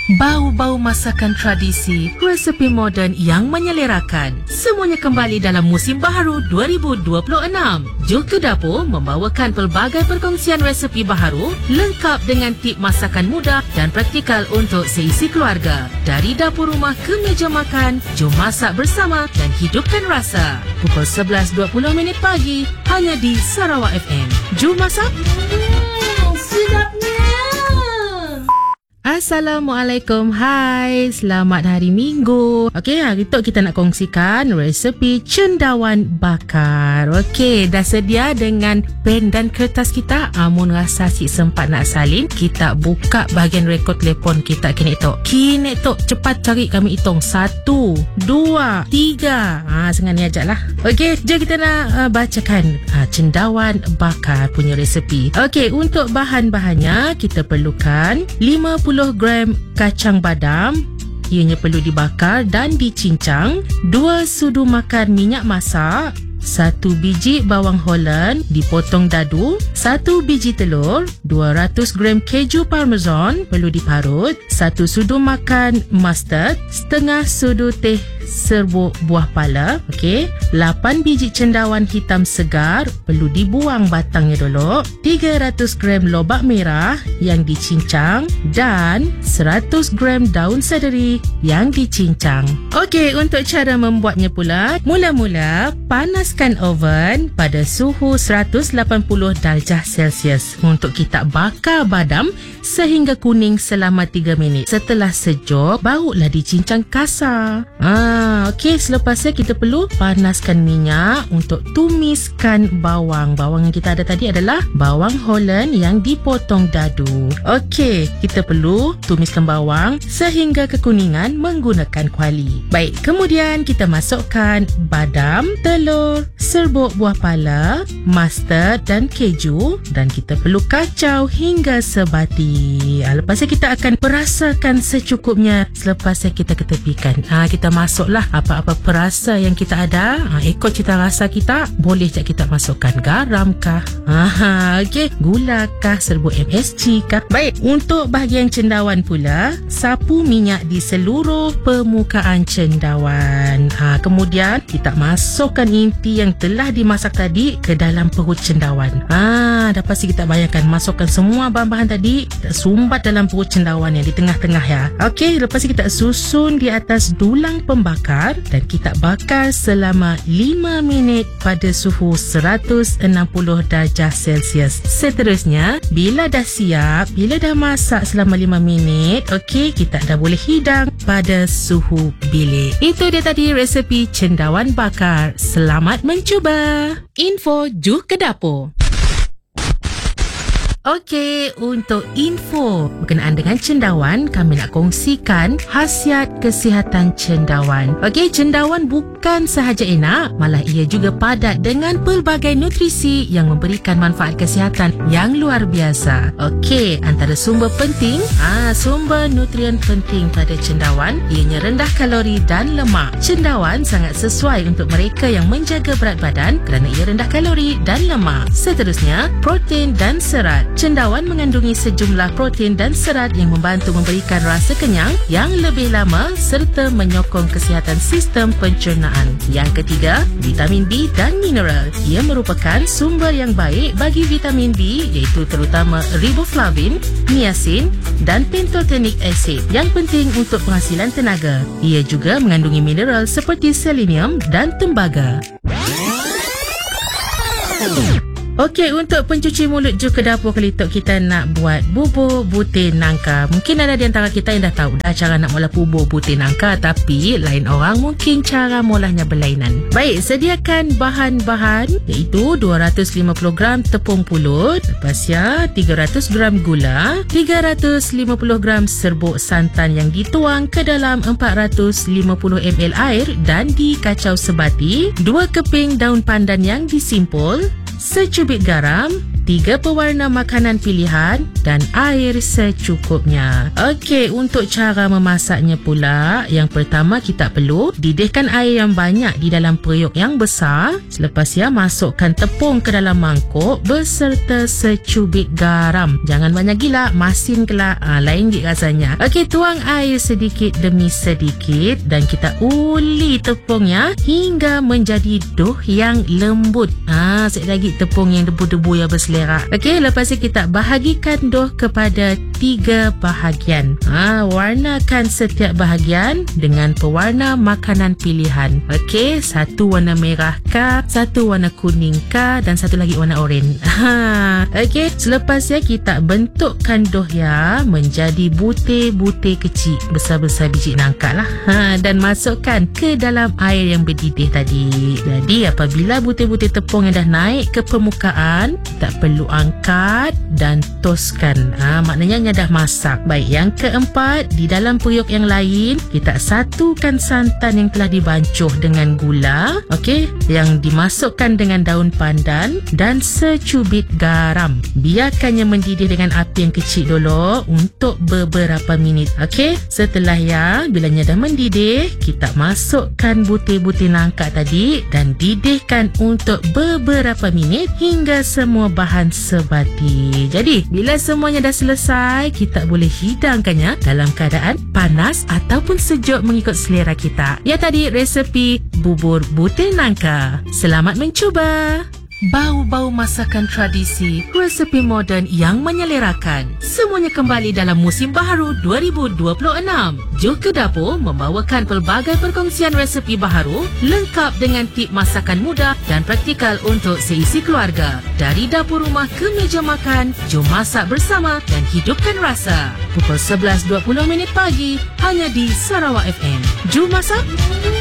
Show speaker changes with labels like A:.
A: Bau-bau masakan tradisi, resepi moden yang menyelerakan. Semuanya kembali dalam musim baharu 2026. Jom ke Dapur membawakan pelbagai perkongsian resepi baharu lengkap dengan tip masakan mudah dan praktikal untuk seisi keluarga. Dari dapur rumah ke meja makan, jom masak bersama dan hidupkan rasa. Pukul 11.20 pagi, hanya di Sarawak FM. Jom masak. Sedapnya. Assalamualaikum, hai, selamat hari Minggu. Okey, hari tu kita nak kongsikan resepi cendawan bakar. Okey, dah sedia dengan pen dan kertas kita? Amun rasa si sempat nak salin, kita buka bahagian rekod telefon kita kini tu. Kini tu, cepat cari kami hitung. 1, 2, 3. Sengan ni ajak lah. Okey, jom kita nak bacakan cendawan bakar punya resepi. Okey, untuk bahan-bahannya kita perlukan 50 gram kacang badam, ianya perlu dibakar dan dicincang, 2 sudu makan minyak masak, 1 biji bawang Holland dipotong dadu, 1 biji telur, 200 gram keju parmesan perlu diparut, 1 sudu makan mustard, setengah sudu teh serbuk buah pala, okey, 8 biji cendawan hitam segar perlu dibuang batangnya dulu, 300 gram lobak merah yang dicincang dan 100 gram daun seledri yang dicincang. Okey, untuk cara membuatnya pula, mula-mula panaskan oven pada suhu 180 darjah Celsius untuk kita bakar badam sehingga kuning selama 3 minit. Setelah sejuk, barulah dicincang kasar. Okey, selepasnya kita perlu panaskan minyak untuk tumiskan bawang. Bawang yang kita ada tadi adalah bawang Holland yang dipotong dadu. Okey, kita perlu tumiskan bawang sehingga kekuningan menggunakan kuali. Baik, kemudian kita masukkan badam, telur, serbuk buah pala, mustard dan keju, dan kita perlu kacau hingga sebati. Lepasnya kita akan perasakan secukupnya. Selepasnya kita ketepikan. Kita masuklah apa-apa perasa yang kita ada. Ikut cita rasa kita. Boleh tak kita masukkan garam kah? Okey, gula kah? Serbuk MSG kah? Baik, untuk bahagian cendawan pula, sapu minyak di seluruh permukaan cendawan. Kemudian kita masukkan inti yang telah dimasak tadi ke dalam perut cendawan. Dah pasti kita bayangkan masukkan semua bahan-bahan tadi, kita sumbat dalam perut cendawan yang di tengah-tengah ya. Okey, lepas kita susun di atas dulang pembakar dan kita bakar selama 5 minit pada suhu 160 darjah Celsius. Seterusnya, bila dah siap, bila dah masak selama 5 minit, okey, kita dah boleh hidang pada suhu bilik. Itu dia tadi resepi cendawan bakar. Selamat mencuba. Info Juh ke Dapur. Okey, untuk info berkenaan dengan cendawan, kami nak kongsikan khasiat kesihatan cendawan. Okey, cendawan bukan sahaja enak, malah ia juga padat dengan pelbagai nutrisi yang memberikan manfaat kesihatan yang luar biasa. Okey, antara sumber penting, sumber nutrien penting pada cendawan, ianya rendah kalori dan lemak. Cendawan sangat sesuai untuk mereka yang menjaga berat badan kerana ia rendah kalori dan lemak. Seterusnya, protein dan serat. Cendawan mengandungi sejumlah protein dan serat yang membantu memberikan rasa kenyang yang lebih lama serta menyokong kesihatan sistem pencernaan. Yang ketiga, vitamin B dan mineral. Ia merupakan sumber yang baik bagi vitamin B, iaitu terutama riboflavin, niacin dan pentotenic acid yang penting untuk penghasilan tenaga. Ia juga mengandungi mineral seperti selenium dan tembaga. Okey, untuk pencuci mulut Juh ke Dapur kali tu kita nak buat bubur butir nangka. Mungkin ada di antara kita yang dah tahu dah cara nak molah bubur butir nangka, tapi lain orang mungkin cara molahnya berlainan. Baik, sediakan bahan-bahan iaitu 250 gram tepung pulut, lepasnya 300 gram gula, 350 gram serbuk santan yang dituang ke dalam 450 ml air dan dikacau sebati, 2 keping daun pandan yang disimpul, secubit garam, 3 pewarna makanan pilihan dan air secukupnya. Okey, untuk cara memasaknya pula, yang pertama kita perlu didihkan air yang banyak di dalam periuk yang besar. Selepas masukkan tepung ke dalam mangkuk beserta secubit garam. Jangan banyak gila, masin kelak, lain gila rasanya. Okey, tuang air sedikit demi sedikit dan kita uli tepungnya hingga menjadi dough yang lembut. Sekali lagi, tepung yang debu-debu yang berselerak. Okey, lepas itu kita bahagikan dough kepada 3 bahagian. Warnakan setiap bahagian dengan pewarna makanan pilihan. Okey, satu warna merah kah, satu warna kuning kah, dan satu lagi warna oranye. Okey, selepas kita bentukkan dough menjadi butir-butir kecil, besar-besar biji nangka lah. Dan masukkan ke dalam air yang berdidih tadi. Jadi apabila butir-butir tepung yang dah naik ke permukaan, kita perlu angkat dan toskan. Maknanya dah masak. Baik, yang keempat, di dalam periuk yang lain kita satukan santan yang telah dibancuh dengan gula, okey, yang dimasukkan dengan daun pandan dan secubit garam. Biarkannya mendidih dengan api yang kecil dulu untuk beberapa minit. Okey, setelah bilanya dah mendidih, kita masukkan butir-butir nangka tadi dan didihkan untuk beberapa minit hingga semua bahan sebati. Jadi bila semuanya dah selesai, kita boleh hidangkannya dalam keadaan panas ataupun sejuk mengikut selera kita. Ya, tadi resepi bubur butir nangka. Selamat mencuba. Bau-bau masakan tradisi, resepi moden yang menyelerakan. Semuanya kembali dalam musim baharu 2026. Jom ke Dapur membawakan pelbagai perkongsian resepi baharu lengkap dengan tip masakan mudah dan praktikal untuk seisi keluarga. Dari dapur rumah ke meja makan, jom masak bersama dan hidupkan rasa. Pukul 11.20 pagi hanya di Sarawak FM. Jom masak.